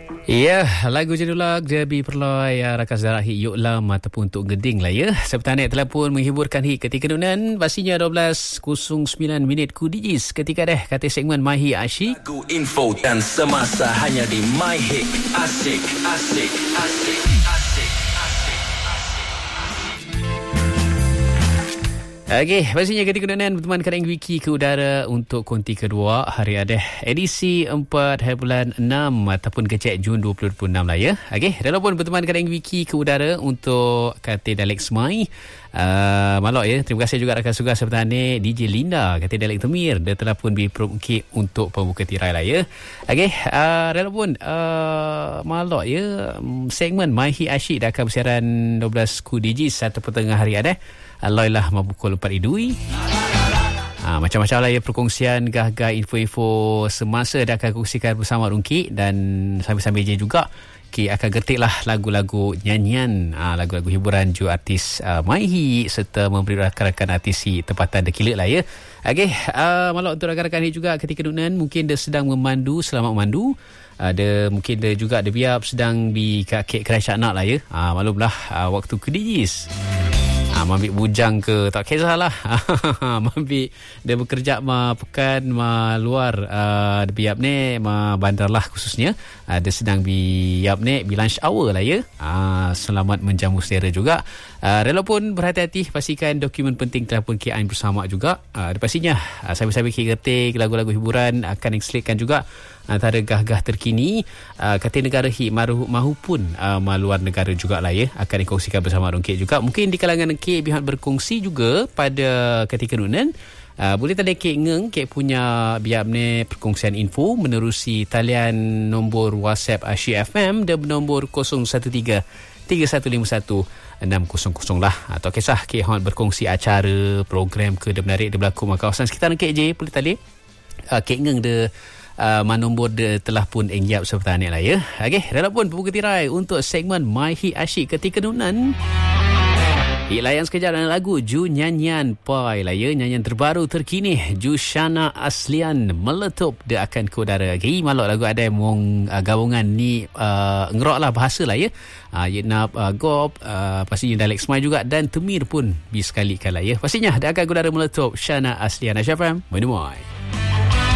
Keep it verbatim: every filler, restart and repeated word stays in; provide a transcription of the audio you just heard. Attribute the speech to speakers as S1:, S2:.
S1: Ya, lagu Jadulak Jabi Perloi Rakas Darah Hit Yuk Lam ataupun Tok Geding lah ya. Sepetanek telah pun menghiburkan hit ketika nunan. Pastinya dua belas sembilan minit ku digis ketika dah kata segmen My Hit Asyik.
S2: Lagu info dan semasa hanya di My Hit Asyik, Asyik, Asyik, Asyik.
S1: Okey, pastinya ketika nunan bertemankan Wiki ke udara untuk konti kedua hari ada edisi empat bulan enam ataupun kecek Jun dua ribu dua puluh enam lah ya. Okey, dalam pun bertemankan Wiki ke udara untuk kata Dalek Semai. Uh, malok ya. Terima kasih juga rakan suga serta D J Linda kata Dalek Temir. Dia telah pun dipermukit untuk pembuka tirai lah ya. Okey, uh, dalam pun uh, malok ya. Segmen My Hit Asyik dah akan bersiaran dua belas ku digis satu petengah hari ada. Aloi lah pukul empat idui. Ha, macam-macam lah ya perkongsian gah-gah info-info semasa dah akan kongsikan bersama Rungki dan sambil-sambil je juga Ki akan getik lah lagu-lagu nyanyian, ha, lagu-lagu hiburan ju artis uh, Maihi serta memberi rakan-rakan artis si tempatan dekila lah ya. Okey, uh, malam untuk rakan-rakan ni juga ketika nunan mungkin dia sedang memandu, selamat memandu. Ada uh, mungkin dia juga ada biap sedang di kakek kerajaan nak lah ya. Ha, maklumlah uh, waktu kedijis. Ha, mambil bujang ke tak kisahlah. Mambil dia bekerja ma pekan ma luar uh, biap ni ma bandar lah khususnya. Uh, dia sedang biap ni bi lunch hour lah ya. Uh, selamat menjamu selera juga. Uh, rela pun berhati-hati pastikan dokumen penting telah pun K I bersama juga. Uh, pastinya uh, sabi-sabi K getik lagu-lagu hiburan akan diselitkan juga antara gah-gah terkini uh, kata negara hit mahu, mahu pun uh, luar negara jugalah ya akan dikongsikan bersama Rongkit juga. Mungkin di kalangan K pihak berkongsi juga pada ketika nunan. Uh, boleh tadi K ngeng K punya biar ni perkongsian info menerusi talian nombor WhatsApp Asyik F M dan nombor kosong satu tiga tiga satu lima satu enam kosong kosong lah. Atau kisah K hon berkongsi acara program ke dia menarik dia berlaku di kawasan sekitar K J boleh tadi uh, K ngeng dia Uh, manombor dia telah pun enggap serta ni lah ya. Okey, dalam pun pembuka tirai untuk segmen My Hit Asyik ketika nunan. Hit layan sekejap dengan lagu Ju Nyanyian Pai lah ya. Nyanyian terbaru terkini Ju Shana Aslian meletup dia akan ke udara. Okay, malok lagu ada mong uh, gabungan ni uh, ngerok lah bahasa lah ya. Uh, Yetnap uh, Gop uh, pastinya Dalek Smile juga dan Temir pun bisekali lah ya. Pastinya dia akan ke udara meletup Shana Aslian Asyik F M. Menemui